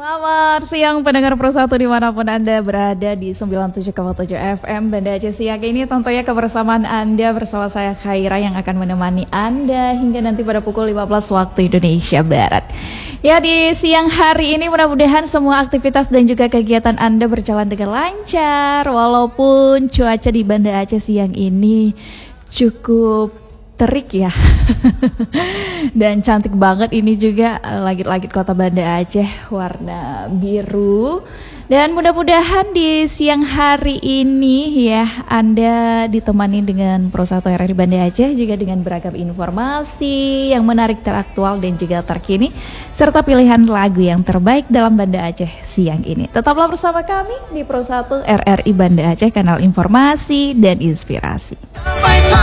Selamat siang pendengar Pro 1 dimanapun Anda berada di 97,7 FM Banda Aceh siang ini tentunya kebersamaan Anda bersama saya Khaira yang akan menemani Anda hingga nanti pada pukul 15 waktu Indonesia Barat. Ya, di siang hari ini mudah-mudahan semua aktivitas dan juga kegiatan Anda berjalan dengan lancar walaupun cuaca di Banda Aceh siang ini cukup terik ya. Dan cantik banget ini juga langit-langit kota Banda Aceh warna biru. Dan mudah-mudahan di siang hari ini ya Anda ditemani dengan Pro 1 RRI Banda Aceh juga dengan beragam informasi yang menarik, teraktual dan juga terkini serta pilihan lagu yang terbaik dalam Banda Aceh siang ini. Tetaplah bersama kami di Pro 1 RRI Banda Aceh, kanal informasi dan inspirasi.